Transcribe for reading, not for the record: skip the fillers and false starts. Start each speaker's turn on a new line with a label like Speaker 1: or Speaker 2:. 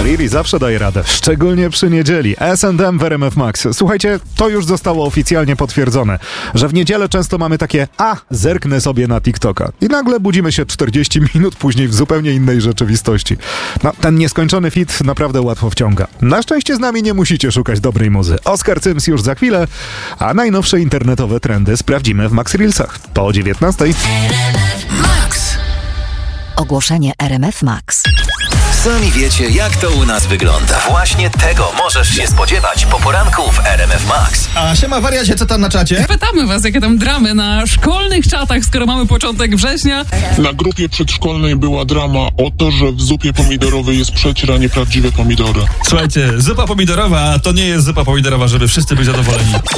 Speaker 1: Riri zawsze daje radę, szczególnie przy niedzieli. S&M w RMF Max. Słuchajcie, to już zostało oficjalnie potwierdzone, że w niedzielę często mamy takie zerknę sobie na TikToka. I nagle budzimy się 40 minut później w zupełnie innej rzeczywistości. No, ten nieskończony feed naprawdę łatwo wciąga. Na szczęście z nami nie musicie szukać dobrej muzy. Oskar Cyms już za chwilę, a najnowsze internetowe trendy sprawdzimy w Max Reelsach po 19.
Speaker 2: Max.
Speaker 3: Ogłoszenie RMF Max.
Speaker 2: Sami wiecie, jak to u nas wygląda. Właśnie tego możesz się spodziewać po poranku w RMF Max.
Speaker 4: A siema wariacie, co tam na czacie?
Speaker 5: Pytamy was, jakie tam dramy na szkolnych czatach, skoro mamy początek września.
Speaker 6: Na grupie przedszkolnej była drama o to, że w zupie pomidorowej jest przecier, a nie prawdziwe pomidory.
Speaker 7: Słuchajcie, zupa pomidorowa to nie jest zupa pomidorowa, żeby wszyscy byli zadowoleni.